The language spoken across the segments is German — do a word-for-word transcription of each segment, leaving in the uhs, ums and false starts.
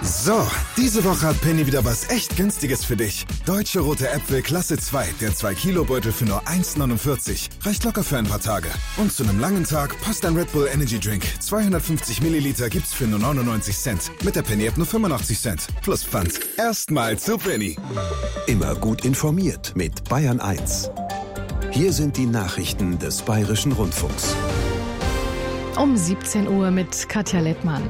So, diese Woche hat Penny wieder was echt Günstiges für dich. Deutsche rote Äpfel Klasse zwei, der zwei Kilo Beutel für nur eins neunundvierzig. Reicht locker für ein paar Tage. Und zu einem langen Tag passt ein Red Bull Energy Drink. zweihundertfünfzig Milliliter gibt's für nur neunundneunzig Cent. Mit der Penny App nur fünfundachtzig Cent. Plus Pfand. Erstmal zu Penny. Immer gut informiert mit Bayern eins. Hier sind die Nachrichten des Bayerischen Rundfunks. Um siebzehn Uhr mit Katja Lettmann.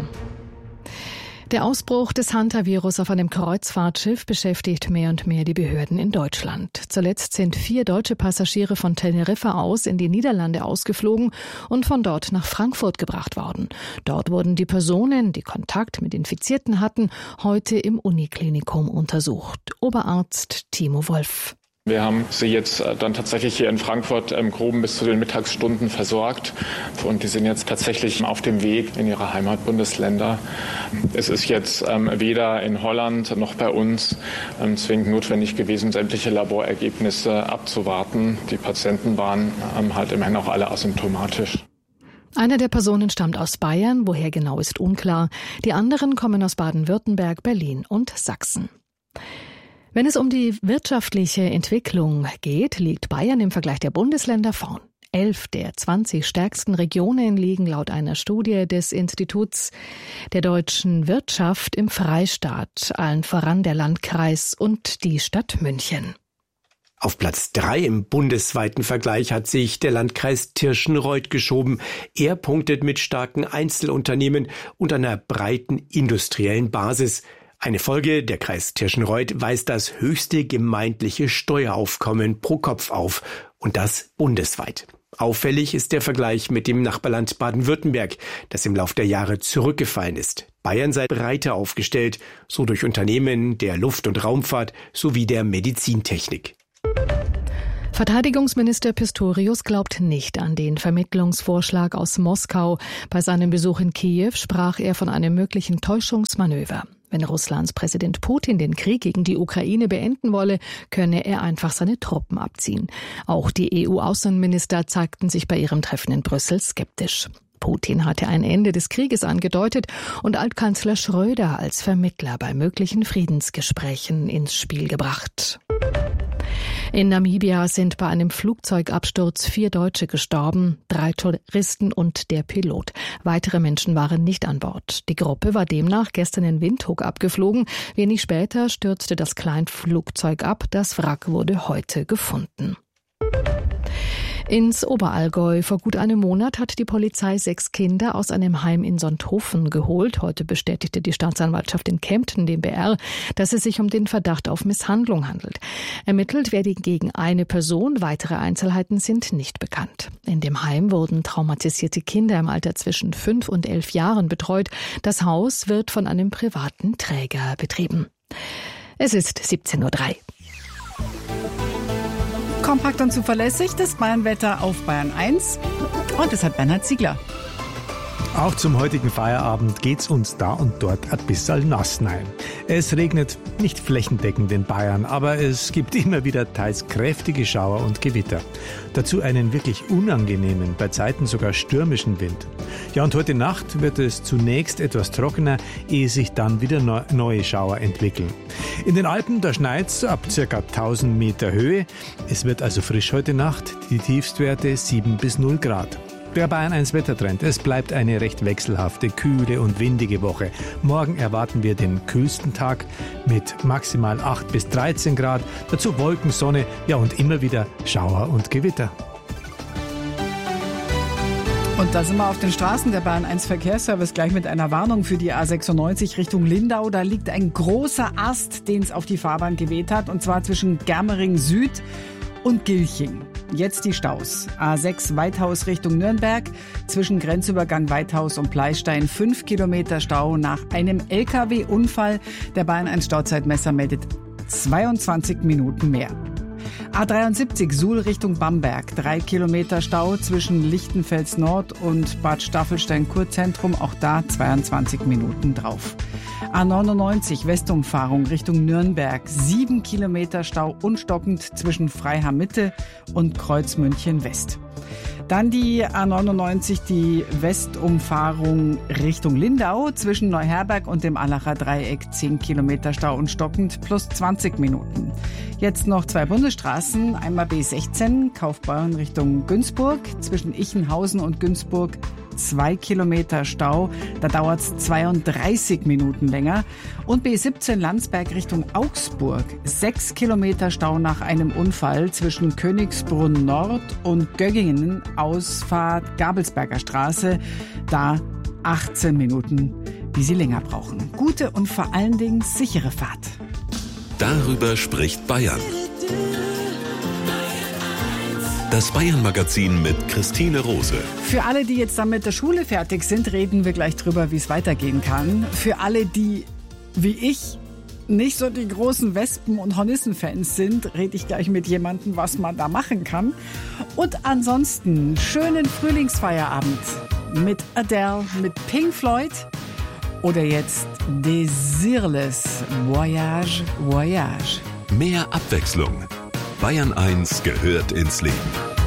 Der Ausbruch des Hantavirus auf einem Kreuzfahrtschiff beschäftigt mehr und mehr die Behörden in Deutschland. Zuletzt sind vier deutsche Passagiere von Teneriffa aus in die Niederlande ausgeflogen und von dort nach Frankfurt gebracht worden. Dort wurden die Personen, die Kontakt mit Infizierten hatten, heute im Uniklinikum untersucht. Oberarzt Timo Wolf. Wir haben sie jetzt dann tatsächlich hier in Frankfurt im Groben bis zu den Mittagsstunden versorgt und die sind jetzt tatsächlich auf dem Weg in ihre Heimatbundesländer. Es ist jetzt ähm, weder in Holland noch bei uns ähm, zwingend notwendig gewesen, sämtliche Laborergebnisse abzuwarten. Die Patienten waren ähm, halt immerhin auch alle asymptomatisch. Eine der Personen stammt aus Bayern, woher genau ist unklar. Die anderen kommen aus Baden-Württemberg, Berlin und Sachsen. Wenn es um die wirtschaftliche Entwicklung geht, liegt Bayern im Vergleich der Bundesländer vorn. Elf der zwanzig stärksten Regionen liegen laut einer Studie des Instituts der deutschen Wirtschaft im Freistaat, allen voran der Landkreis und die Stadt München. Auf Platz drei im bundesweiten Vergleich hat sich der Landkreis Tirschenreuth geschoben. Er punktet mit starken Einzelunternehmen und einer breiten industriellen Basis. Eine Folge: der Kreis Tirschenreuth weist das höchste gemeindliche Steueraufkommen pro Kopf auf, und das bundesweit. Auffällig ist der Vergleich mit dem Nachbarland Baden-Württemberg, das im Lauf der Jahre zurückgefallen ist. Bayern sei breiter aufgestellt, so durch Unternehmen der Luft- und Raumfahrt sowie der Medizintechnik. Verteidigungsminister Pistorius glaubt nicht an den Vermittlungsvorschlag aus Moskau. Bei seinem Besuch in Kiew sprach er von einem möglichen Täuschungsmanöver. Wenn Russlands Präsident Putin den Krieg gegen die Ukraine beenden wolle, könne er einfach seine Truppen abziehen. Auch die E U-Außenminister zeigten sich bei ihrem Treffen in Brüssel skeptisch. Putin hatte ein Ende des Krieges angedeutet und Altkanzler Schröder als Vermittler bei möglichen Friedensgesprächen ins Spiel gebracht. In Namibia sind bei einem Flugzeugabsturz vier Deutsche gestorben, drei Touristen und der Pilot. Weitere Menschen waren nicht an Bord. Die Gruppe war demnach gestern in Windhoek abgeflogen. Wenig später stürzte das Kleinflugzeug ab. Das Wrack wurde heute gefunden. Ins Oberallgäu. Vor gut einem Monat hat die Polizei sechs Kinder aus einem Heim in Sonthofen geholt. Heute bestätigte die Staatsanwaltschaft in Kempten dem B R, dass es sich um den Verdacht auf Misshandlung handelt. Ermittelt werde gegen eine Person. Weitere Einzelheiten sind nicht bekannt. In dem Heim wurden traumatisierte Kinder im Alter zwischen fünf und elf Jahren betreut. Das Haus wird von einem privaten Träger betrieben. Es ist siebzehn Uhr drei. Kompakt und zuverlässig, das Bayernwetter auf Bayern eins. Und das hat Bernhard Ziegler. Auch zum heutigen Feierabend geht's uns da und dort ein bisschen nass rein. Es regnet nicht flächendeckend in Bayern, aber es gibt immer wieder teils kräftige Schauer und Gewitter. Dazu einen wirklich unangenehmen, bei Zeiten sogar stürmischen Wind. Ja, und heute Nacht wird es zunächst etwas trockener, ehe sich dann wieder neu, neue Schauer entwickeln. In den Alpen, da schneit's ab ca. tausend Meter Höhe. Es wird also frisch heute Nacht, die Tiefstwerte sieben bis null Grad. Der Bayern eins Wettertrend. Es bleibt eine recht wechselhafte, kühle und windige Woche. Morgen erwarten wir den kühlsten Tag mit maximal acht bis dreizehn Grad. Dazu Wolken, Sonne, ja, und immer wieder Schauer und Gewitter. Und da sind wir auf den Straßen. Der Bayern eins Verkehrsservice gleich mit einer Warnung für die A sechsundneunzig Richtung Lindau. Da liegt ein großer Ast, den es auf die Fahrbahn geweht hat, und zwar zwischen Germering Süd und Gilching. Jetzt die Staus. A sechs Weithaus Richtung Nürnberg. Zwischen Grenzübergang Weithaus und Pleistein fünf Kilometer Stau nach einem L K W-Unfall. Der Bayern eins Stauzeitmesser meldet zweiundzwanzig Minuten mehr. A dreiundsiebzig Suhl Richtung Bamberg. Drei Kilometer Stau zwischen Lichtenfels Nord und Bad Staffelstein-Kurzentrum. Auch da zweiundzwanzig Minuten drauf. A neunundneunzig Westumfahrung Richtung Nürnberg. Sieben Kilometer Stau unstoppend zwischen Freiham Mitte und Kreuzmünchen West. Dann die A neunundneunzig, die Westumfahrung Richtung Lindau zwischen Neuherberg und dem Allacher Dreieck. zehn Kilometer Stau und stockend plus zwanzig Minuten. Jetzt noch zwei Bundesstraßen. Einmal B sechzehn, Kaufbeuren Richtung Günzburg. Zwischen Ichenhausen und Günzburg zwei Kilometer Stau. Da dauert es zweiunddreißig Minuten länger. Und B siebzehn Landsberg Richtung Augsburg. sechs Kilometer Stau nach einem Unfall zwischen Königsbrunn Nord und Göggingen. Ausfahrt Gabelsberger Straße. Da achtzehn Minuten, die Sie länger brauchen. Gute und vor allen Dingen sichere Fahrt. Darüber spricht Bayern. Das Bayern-Magazin mit Christine Rose. Für alle, die jetzt dann mit der Schule fertig sind, reden wir gleich drüber, wie es weitergehen kann. Für alle, die, wie ich, nicht so die großen Wespen- und Hornissen-Fans sind, rede ich gleich mit jemandem, was man da machen kann. Und ansonsten schönen Frühlingsfeierabend mit Adele, mit Pink Floyd oder jetzt Désirless Voyage, Voyage. Mehr Abwechslung. Bayern eins gehört ins Leben.